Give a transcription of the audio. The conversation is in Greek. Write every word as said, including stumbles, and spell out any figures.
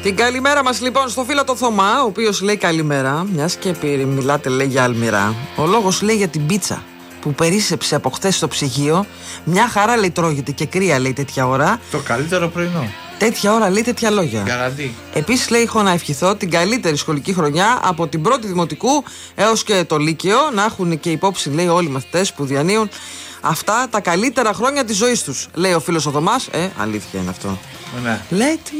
Την καλημέρα μας λοιπόν στο φίλο το Θωμά, ο οποίος λέει καλημέρα. Μιας και μιλάτε λέει για αλμυρά. Ο λόγος λέει για την πίτσα που περίσσεψε από χθες στο ψυγείο. Μια χαρά λέει τρώγεται και κρύα λέει τέτοια ώρα. Το καλύτερο πρωινό. Τέτοια ώρα λέει τέτοια λόγια. Γκαραντί. Επίσης λέει έχω να ευχηθώ την καλύτερη σχολική χρονιά από την πρώτη δημοτικού έως και το λύκειο. Να έχουν και υπόψη λέει όλοι οι μαθητές που διανύουν αυτά τα καλύτερα χρόνια της ζωής τους. Λέει ο φίλος ο Θωμάς. Ε, αλήθεια είναι αυτό. Ναι. Λέει